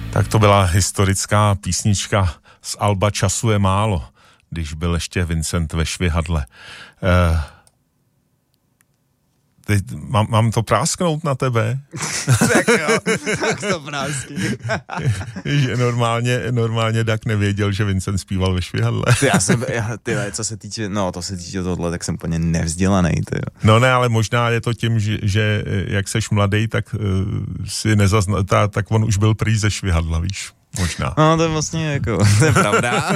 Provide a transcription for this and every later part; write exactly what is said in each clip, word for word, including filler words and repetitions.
Tak to byla historická písnička z alba Času je málo, když byl ještě Vincent ve Švihadle. Eh, teď mám, mám to prásknout na tebe? Tak jo, tak to práskni. Že normálně, normálně Dak nevěděl, že Vincent zpíval ve Švihadle. Ty, já jsem, já, ty, co se týče, no to se týče tohle, tak jsem úplně nevzdělaný, ty. No ne, ale možná je to tím, že, že jak seš mladý, tak uh, si nezazna, ta, tak on už byl prý ze Švihadla, víš, možná. No to je vlastně jako, to je pravda.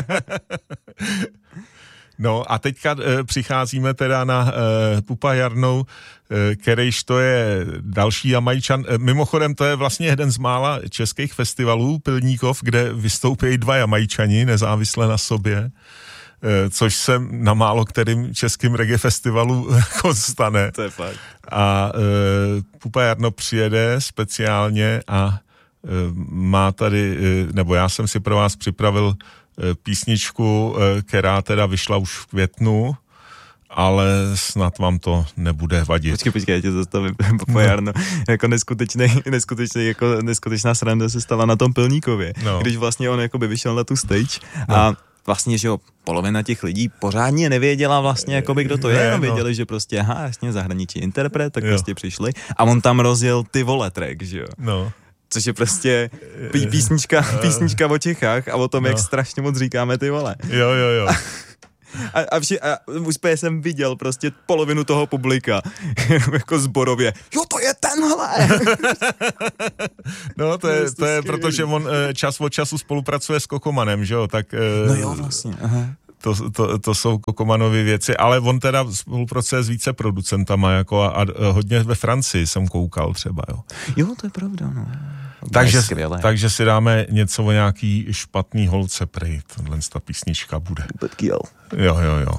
No a teďka e, přicházíme teda na e, Pupa Jarnou, e, kterejž to je další Jamajčan. E, mimochodem to je vlastně jeden z mála českých festivalů Pilníkov, kde vystoupí dva Jamajčani nezávisle na sobě, e, což se na málo kterým českým reggae festivalu stane. To je fakt. A e, Pupa Jarno přijede speciálně a e, má tady, e, nebo já jsem si pro vás připravil písničku, která teda vyšla už v květnu, ale snad vám to nebude vadit. Počkej, počkej, já tě zastavím, Pupa Jarno. Jako neskutečný, neskutečný, jako neskutečná sranda se stala na tom Pilníkově, no. Když vlastně on jakoby vyšel na tu stage no. A vlastně, že jo, polovina těch lidí pořádně nevěděla vlastně, jakoby kdo to je, ne, no. Věděli, že prostě, aha, jasně, zahraniční interpret, tak jo. Prostě přišli a on tam rozjel Ty vole track, že jo. No. Což je prostě pí- písnička, písnička o Čechách a o tom, no. Jak strašně moc říkáme ty vole. Jo, jo, jo. A, a, vši, a už jsem viděl prostě polovinu toho publika, jako zborově. Jo, to je tenhle! No, to je, to je protože on čas od času spolupracuje s Kokomanem, že jo, tak... No jo, vlastně, aha. To, to, to jsou Kokomanovy věci, ale on teda spolupracuje s více producentama, jako a, a hodně ve Francii jsem koukal třeba, jo. Jo, to je pravda, no. Takže, takže si dáme něco o nějaký špatný holce prej, tohle ta písnička bude. Betkiel. Jo, jo, jo.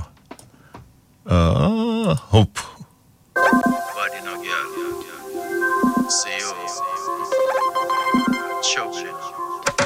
Uh, hop. See you. Choking.